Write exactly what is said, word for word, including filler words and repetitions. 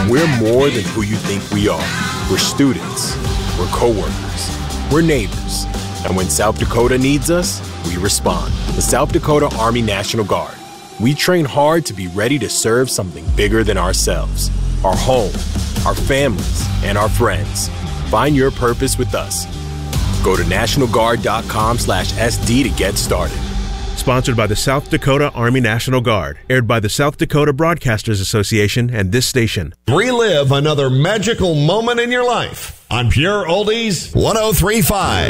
We're more than who you think we are. We're students. We're coworkers. We're neighbors. And when South Dakota needs us, we respond. The South Dakota Army National Guard. We train hard to be ready to serve something bigger than ourselves. Our home, our families, and our friends. Find your purpose with us. Go to national guard dot com slash S D to get started. Sponsored by the South Dakota Army National Guard. Aired by the South Dakota Broadcasters Association and this station. Relive another magical moment in your life on Pure Oldies one oh three point five.